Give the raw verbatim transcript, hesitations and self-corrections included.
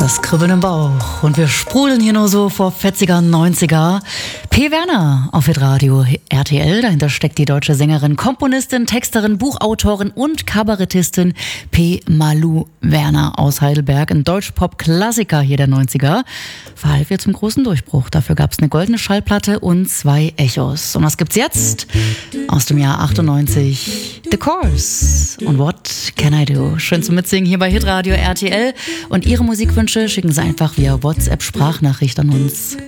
Das Kribbeln im Bauch. Und wir sprudeln hier nur so vor fetziger neunziger. P. Werner auf Hitradio R T L. Dahinter steckt die deutsche Sängerin, Komponistin, Texterin, Buchautorin und Kabarettistin P. Malou Werner aus Heidelberg. Ein Deutsch-Pop-Klassiker hier der neunziger. Verhalf ihr zum großen Durchbruch. Dafür gab es eine goldene Schallplatte und zwei Echos. Und was gibt's jetzt? Aus dem Jahr achtundneunzig. The Course. Und What Can I Do? Schön zum Mitsingen hier bei Hitradio R T L. Und Ihre Musikwünsche schicken Sie einfach via WhatsApp-Sprachnachricht an uns.